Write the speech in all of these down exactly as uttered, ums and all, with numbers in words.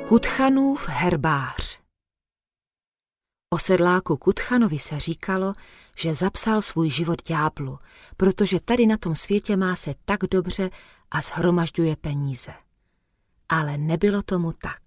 Kutchanův herbář. O sedláku Kutchanovi se říkalo, že zapsal svůj život ďáblu, protože tady na tom světě má se tak dobře a shromažďuje peníze. Ale nebylo tomu tak.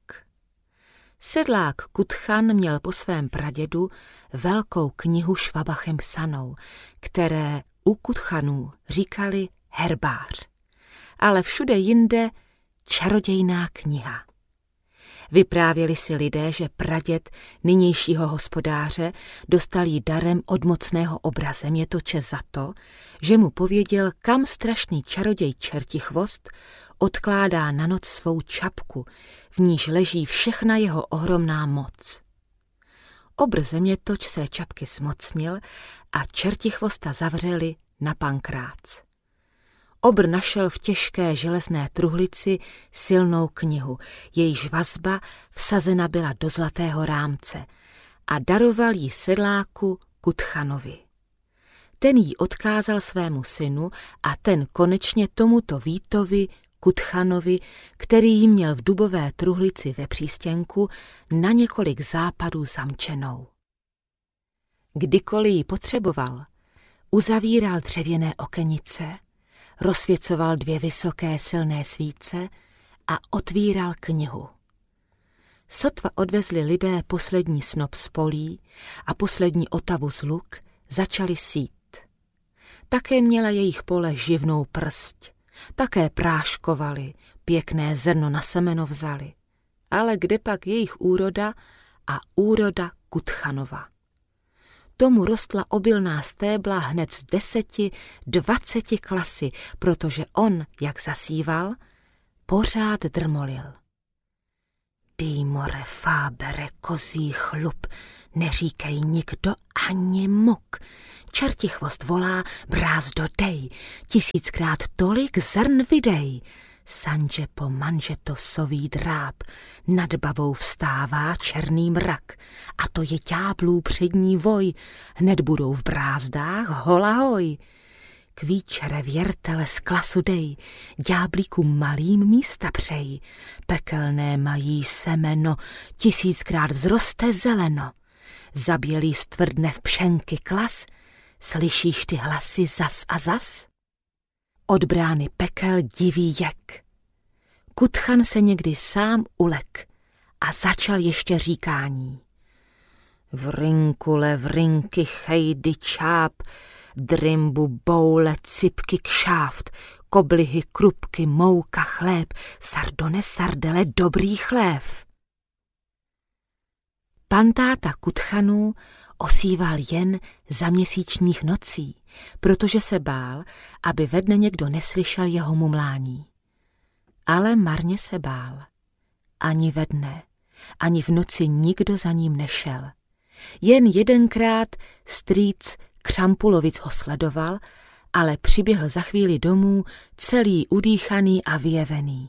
Sedlák Kutchan měl po svém pradědu velkou knihu švabachem psanou, které u Kutchanů říkali herbář, ale všude jinde čarodějná kniha. Vyprávěli si lidé, že praděd nynějšího hospodáře dostal jí darem od mocného obrazemjetoče za to, že mu pověděl, kam strašný čaroděj Čertichvost odkládá na noc svou čapku, v níž leží všechna jeho ohromná moc. Obrazemjetoč se čapky zmocnil a Čertichvosta zavřeli na pankrác. Obr našel v těžké železné truhlici silnou knihu, jejíž vazba vsazena byla do zlatého rámce a daroval ji sedláku Kutchanovi. Ten ji odkázal svému synu a ten konečně tomuto Vítovi Kutchanovi, který ji měl v dubové truhlici ve přístěnku, na několik západů zamčenou. Kdykoliv ji potřeboval, uzavíral dřevěné okenice, rozsvěcoval dvě vysoké silné svíce a otvíral knihu. Sotva odvezli lidé poslední snop z polí a poslední otavu z luk, začali sít. Také měla jejich pole živnou prst, také práškovali, pěkné zrno na semeno vzali, ale kde pak jejich úroda a úroda Kutchanova? Tomu rostla obilná stébla hned z deseti, dvaceti klasy, protože on, jak zasíval, pořád drmolil. Dýmore, fábere, kozí chlup, neříkej nikdo ani muk. Čertichvost volá, brázdo dej, tisíckrát tolik zrn vydej. Sanže po manžeto sový dráp, nad bavou vstává černý mrak. A to je ďáblů přední voj, hned budou v brázdách holahoj. Kvíčere věrtele z klasu dej, ďáblíku malým místa přej. Pekelné mají semeno, tisíckrát vzroste zeleno. Zabělý stvrdne v pšenky klas, slyšíš ty hlasy zas a zas? Od brány pekel diví jek. Kutchan se někdy sám ulek a začal ještě říkání. Vrinkule, vrinky, chejdy, čáp, drimbu, boule, cipky, kšáft, koblihy, krupky, mouka, chléb, sardone, sardele, dobrý chlév. Pan táta Kutchanů osíval jen za měsíčních nocí, protože se bál, aby ve dne někdo neslyšel jeho mumlání. Ale marně se bál. Ani ve dne, ani v noci nikdo za ním nešel. Jen jedenkrát strýc Křampulovic ho sledoval, ale přiběhl za chvíli domů celý udýchaný a vyjevený.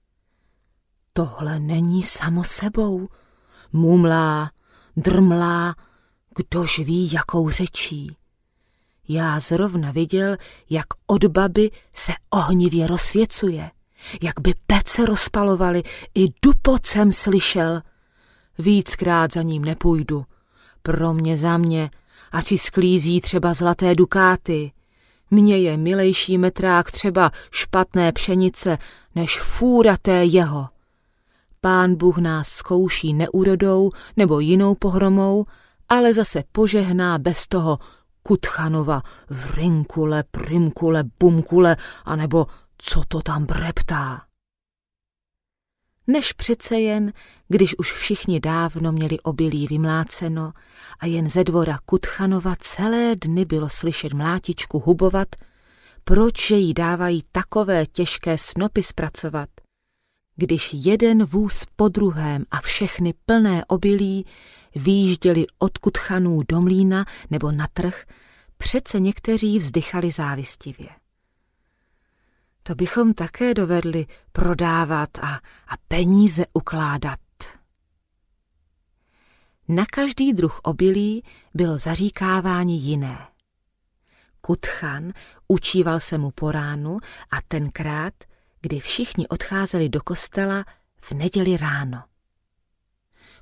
Tohle není samo sebou, mumlá, drmlá, kdož ví, jakou řečí. Já zrovna viděl, jak od baby se ohnivě rozsvěcuje, jak by pece rozpalovali, i dupot jsem slyšel. Víckrát za ním nepůjdu, pro mě za mě, ať si sklízí třeba zlaté dukáty. Mně je milejší metrák třeba špatné pšenice, než fůra té jeho. Pán Bůh nás zkouší neúrodou nebo jinou pohromou, ale zase požehná bez toho Kutchanova vrinkule, primkule, bumkule, anebo co to tam breptá. Než přece jen, když už všichni dávno měli obilí vymláceno a jen ze dvora Kutchanova celé dny bylo slyšet mlátičku hubovat, proč jí dávají takové těžké snopy zpracovat, když jeden vůz po druhém a všechny plné obilí výjížděli od Kutchanů do mlýna nebo na trh, přece někteří vzdychali závistivě. To bychom také dovedli prodávat a, a peníze ukládat. Na každý druh obilí bylo zaříkávání jiné. Kutchan učíval se mu po ránu a tenkrát, kdy všichni odcházeli do kostela v neděli ráno.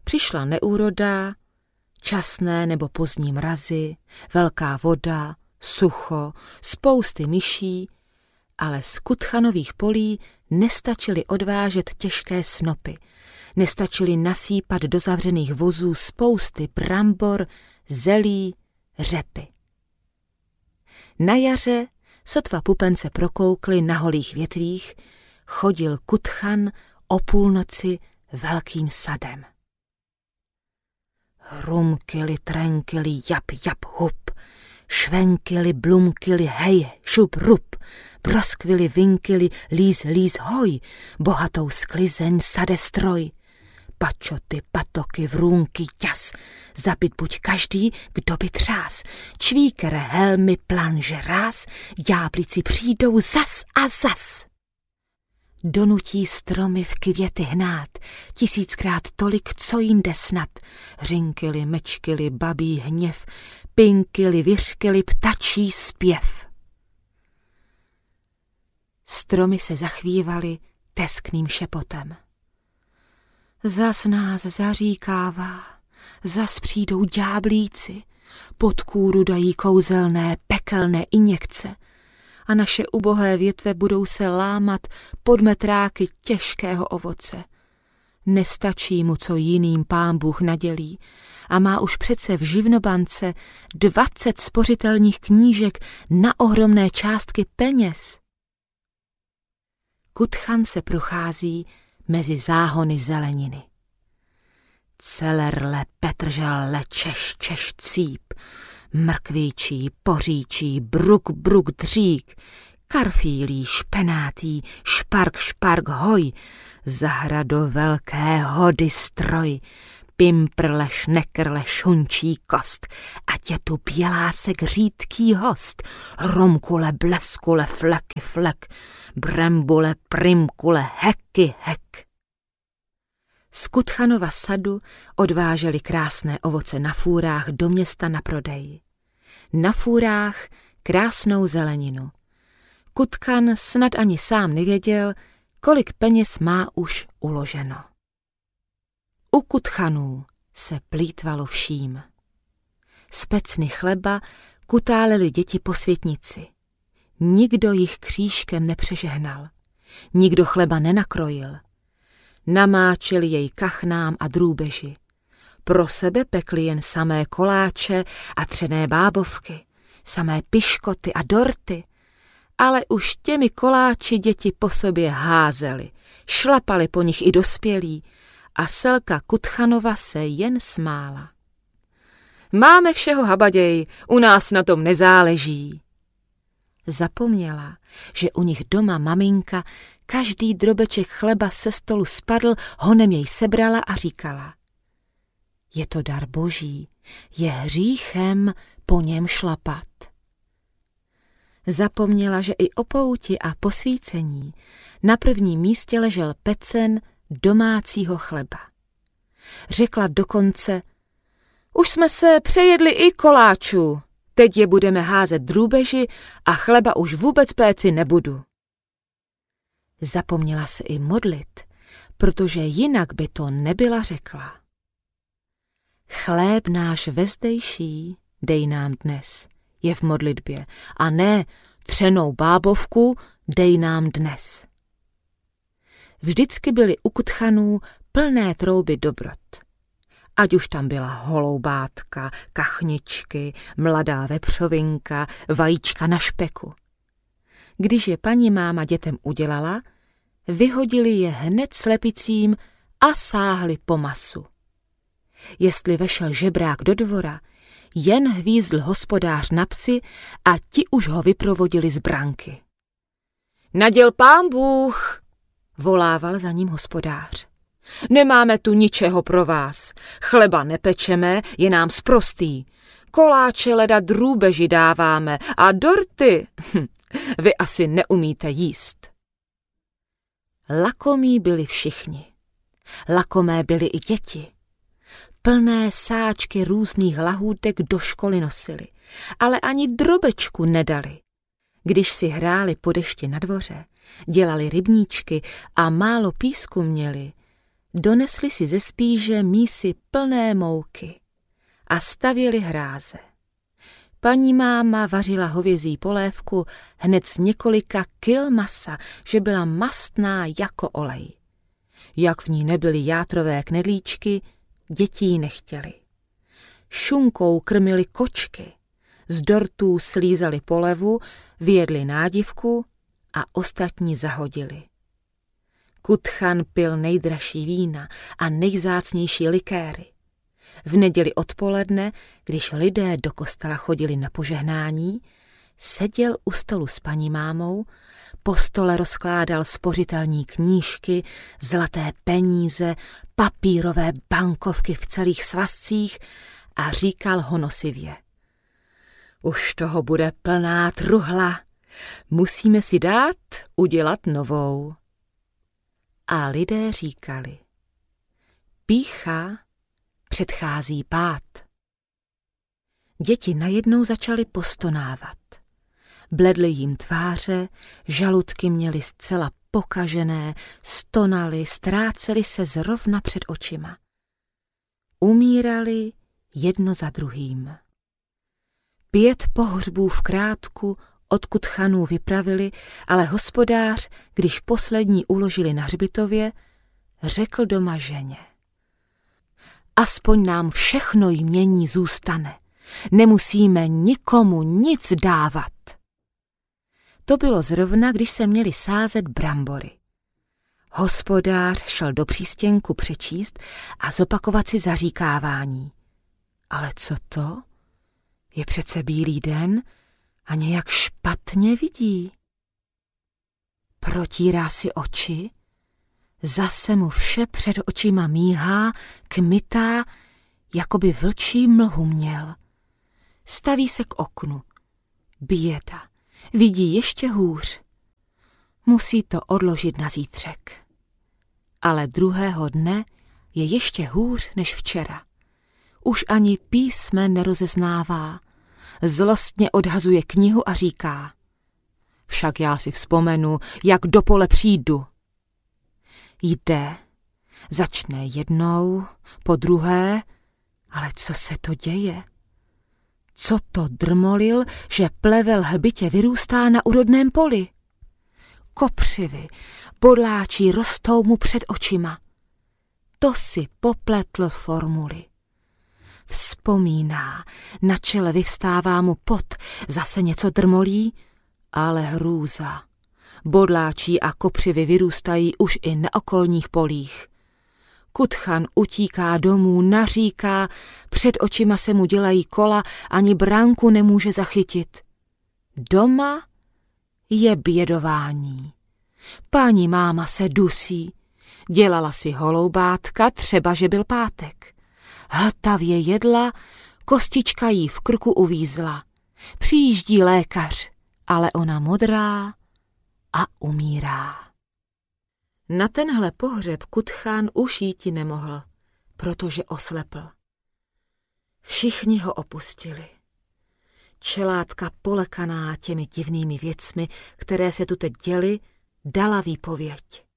Přišla neúroda, časné nebo pozdní mrazy, velká voda, sucho, spousty myší, ale z Kutchanových polí nestačily odvážet těžké snopy, nestačily nasýpat do zavřených vozů spousty brambor, zelí, řepy. Na jaře, sotva pupence prokoukly na holých větvích, chodil Kutchan o půlnoci velkým sadem. Hrumkili, trenkili, jap, jap, hup, švenkili, blumkili, hej, šup, rup, broskvili, vinkili, líz, líz, hoj, bohatou sklizeň, sade stroj. Pačoty, patoky, vrůnky, ťas, zabit buď každý, kdo by třás, čvíkere, helmy, planže, ráz, ďáblici přijdou zas a zas. Donutí stromy v květy hnát, tisíckrát tolik, co jinde snad. Hřinkili, mečkili, babí hněv, pinkili, vyřkili, ptačí zpěv. Stromy se zachvívaly teskným šepotem. Zas nás zaříkává, zas přijdou ďáblíci, pod kůru dají kouzelné, pekelné injekce a naše ubohé větve budou se lámat pod metráky těžkého ovoce. Nestačí mu, co jiným Pán Bůh nadělí, a má už přece v živnobance dvacet spořitelných knížek na ohromné částky peněz. Kutchan se prochází mezi záhony zeleniny. Celerle, petrželle, češ, češ, cíp, mrkvíčí, poříčí, bruk, bruk, dřík, karfílí, špenátí, špark, špark, hoj, zahrado velké hody stroj, pimprle, šnekrle, šunčí kost, ať je tu bělásek řídký host, hromkule, bleskule, fleky, flek, brembule, primkule, heky, hek. Z Kutchanova sadu odváželi krásné ovoce na fůrách do města na prodej. Na fůrách krásnou zeleninu. Kutchan snad ani sám nevěděl, kolik peněz má už uloženo. U Kutchanů se plýtvalo vším. Z pecny chleba kutáleli děti po světnici. Nikdo jich křížkem nepřežehnal. Nikdo chleba nenakrojil. Namáčeli jej kachnám a drůbeži. Pro sebe pekli jen samé koláče a třené bábovky, samé piškoty a dorty, ale už těmi koláči děti po sobě házeli, šlapali po nich i dospělí a Selka Kutchanova se jen smála. Máme všeho habaděj, u nás na tom nezáleží. Zapomněla, že u nich doma maminka každý drobeček chleba se stolu spadl, honem jej sebrala a říkala: je to dar boží, je hříchem po něm šlapat. Zapomněla, že i o pouti a posvícení na prvním místě ležel pecen domácího chleba. Řekla dokonce: už jsme se přejedli i koláčů, teď je budeme házet drůbeži a chleba už vůbec péci nebudu. Zapomněla se i modlit, protože jinak by to nebyla řekla. Chléb náš vezdejší dej nám dnes, je v modlitbě, a ne třenou bábovku dej nám dnes. Vždycky byly u Kutchanů plné trouby dobrot. Ať už tam byla holoubátka, kachničky, mladá vepřovinka, vajíčka na špeku. Když je paní máma dětem udělala, vyhodili je hned slepicím a sáhli po masu. Jestli vešel žebrák do dvora, jen hvízdl hospodář na psy a ti už ho vyprovodili z branky. Naděl Pán Bůh, volával za ním hospodář. Nemáme tu ničeho pro vás, chleba nepečeme, je nám sprostý. Koláče leda drůbeži dáváme a dorty hm, vy asi neumíte jíst. Lakomí byli všichni. Lakomé byly i děti. Plné sáčky různých lahůdek do školy nosili, ale ani drobečku nedali. Když si hráli po dešti na dvoře, dělali rybníčky a málo písku měli, Donesli si ze spíže mísy plné mouky a stavěli hráze. Paní máma vařila hovězí polévku hned z několika kil masa, že byla mastná jako olej. Jak v ní nebyly játrové knedlíčky, děti ji nechtěli. Šunkou krmili kočky, z dortů slízali polevu, vyjedli nádivku a ostatní zahodili. Kutchan pil nejdražší vína a nejvzácnější likéry. V neděli odpoledne, když lidé do kostela chodili na požehnání, seděl u stolu s paní mámou, po stole rozkládal spořitelní knížky, zlaté peníze, papírové bankovky v celých svazcích a říkal honosivě: Už toho bude plná truhla, musíme si dát udělat novou. A lidé říkali: Pýcha předchází pád. Děti najednou začaly postonávat. Bledly jim tváře, žaludky měly zcela pokažené, stonali, ztráceli se zrovna před očima. Umírali jedno za druhým. Pět pohřbů v Krátku od Kutchanů vypravili, ale hospodář, když poslední uložili na hřbitově, řekl doma ženě: Aspoň nám všechno jmění zůstane, nemusíme nikomu nic dávat. To bylo zrovna, když se měli sázet brambory. Hospodář šel do přístěnku přečíst a zopakovat si zaříkávání. Ale co to? Je přece bílý den a nějak špatně vidí. Protírá si oči, zase mu vše před očima míhá, kmitá, jako by vlčí mlhu měl. Staví se k oknu. Běda, vidí ještě hůř. Musí to odložit na zítřek. Ale druhého dne je ještě hůř než včera. Už ani písme nerozeznává. Zlostně odhazuje knihu a říká: Však já si vzpomenu, jak do pole přijdu. Jde, začne jednou, po druhé, ale co se to děje? Co to drmolil, že plevel hbitě vyrůstá na úrodném poli? Kopřivy, bodláčí rostou mu před očima. To si popletl formuli. Vzpomíná, na čele vyvstává mu pot, zase něco drmolí, ale hrůza. Bodláčí a kopřivy vyrůstají už i na okolních polích. Kutchan utíká domů, naříká, před očima se mu dělají kola, ani branku nemůže zachytit. Doma je bědování. Paní máma se dusí. Dělala si holoubátka, třeba že byl pátek. Hltavě jedla, kostička jí v krku uvízla. Přijíždí lékař, ale ona modrá a umírá. Na tenhle pohřeb Kutchan už jíti nemohl, protože oslepl. Všichni ho opustili. Čelátka polekaná těmi divnými věcmi, které se tu teď děly, dala výpověď.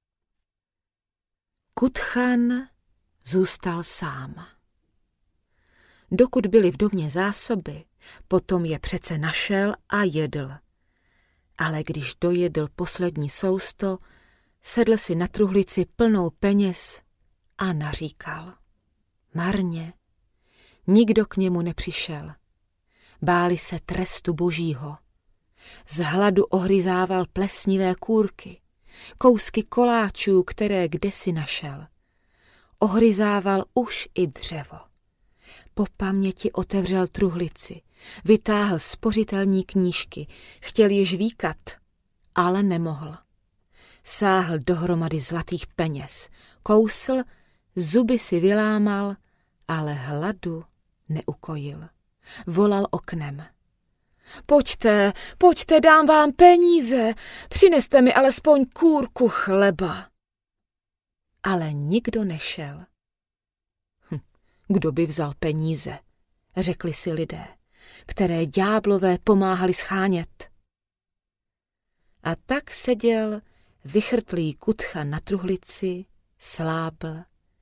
Kutchan zůstal sám. Dokud byly v domě zásoby, potom je přece našel a jedl. Ale když dojedl poslední sousto, sedl si na truhlici plnou peněz a naříkal. Marně. Nikdo k němu nepřišel. Báli se trestu božího. Z hladu ohryzával plesnivé kůrky, kousky koláčů, které kdesi našel. Ohryzával už i dřevo. Po paměti otevřel truhlici, vytáhl spořitelní knížky, chtěl je žvíkat, ale nemohl. Sáhl dohromady zlatých peněz, kousl, zuby si vylámal, ale hladu neukojil. Volal oknem. Pojďte, pojďte, dám vám peníze, přineste mi alespoň kůrku chleba. Ale nikdo nešel. Hm, kdo by vzal peníze, řekli si lidé, které ďáblové pomáhali schánět. A tak seděl vychrtlý Kutchan na truhlici, slábl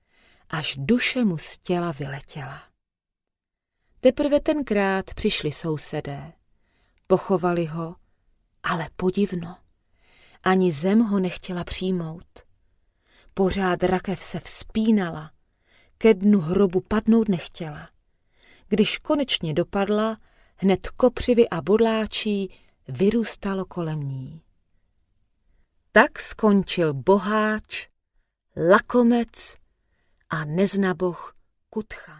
až duše mu z těla vyletěla. Teprve tenkrát přišli sousedé. Pochovali ho, ale podivno. Ani zem ho nechtěla přijmout. Pořád rakev se vzpínala, ke dnu hrobu padnout nechtěla. Když konečně dopadla, hned kopřivy a bodláčí vyrůstalo kolem ní. Tak skončil boháč, lakomec a neznaboh Kutkhan.